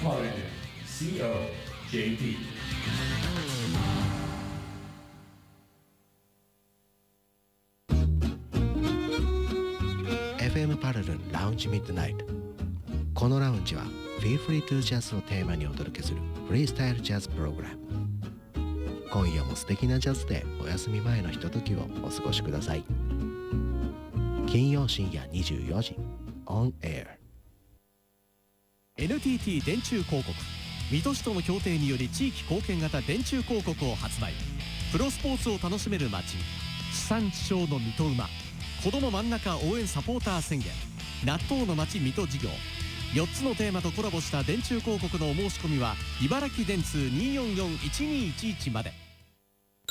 College COJP FM パラルンラウンジミッドナイト。このラウンジは Feel Free to Jazz をテーマにお届けするフリースタイルジャズプログラム。今夜も素敵なジャズでお休み前のひとときをお過ごしください。金曜深夜24時 On Air。 NTT 電柱広告、水戸市との協定により地域貢献型電柱広告を発売。プロスポーツを楽しめる街、地産地消の水戸馬、子ども真ん中応援サポーター宣言、納豆の街水戸事業、4つのテーマとコラボした電柱広告のお申し込みは茨城電通244-1211まで。